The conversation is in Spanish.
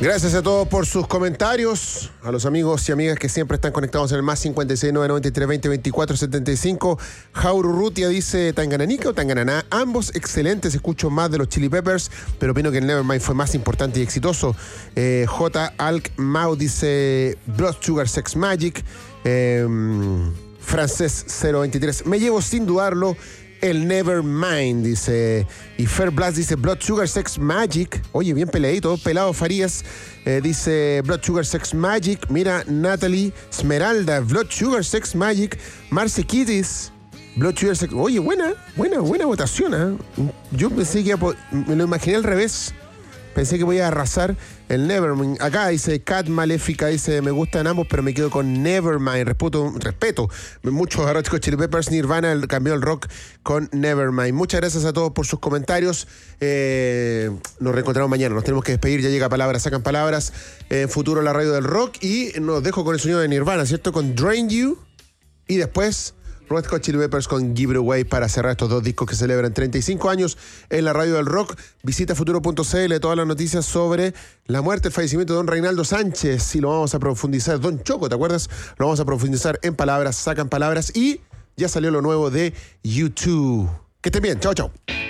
Gracias a todos por sus comentarios, a los amigos y amigas que siempre están conectados en el más 56993202475. Jauru Rutia dice Tangananica o Tangananá, ambos excelentes, escucho más de los Chili Peppers, pero opino que el Nevermind fue más importante y exitoso. J. Alk Mau dice Blood Sugar Sex Magic. Francés 023, me llevo sin dudarlo el Nevermind, dice. Y Fair Blast dice Blood Sugar Sex Magic. Oye, bien peleadito, pelado Farías. Dice Blood Sugar Sex Magic. Mira, Natalie Esmeralda, Blood Sugar Sex Magic. Marce Kittis, Blood Sugar Sex. Oye, buena votación, ¿eh? Yo pensé que me lo imaginé al revés. Pensé que voy a arrasar el Nevermind. Acá dice Cat Maléfica, dice me gustan ambos, pero me quedo con Nevermind. Respeto. Muchos Red Hot Chili Peppers, Nirvana cambió el rock con Nevermind. Muchas gracias a todos por sus comentarios. Nos reencontramos mañana. Nos tenemos que despedir. Ya llega Palabras, Sacan Palabras. En futuro la radio del rock. Y nos dejo con el sonido de Nirvana, ¿cierto? Con Drain You. Y después Red Hot Chili Peppers con Give It Away para cerrar estos dos discos que celebran 35 años en la radio del rock. Visita futuro.cl, todas las noticias sobre la muerte, el fallecimiento de don Reinaldo Sánchez, y lo vamos a profundizar. Don Choco, ¿te acuerdas? Lo vamos a profundizar en Palabras, Sacan Palabras, y ya salió lo nuevo de YouTube. Que estén bien, chao.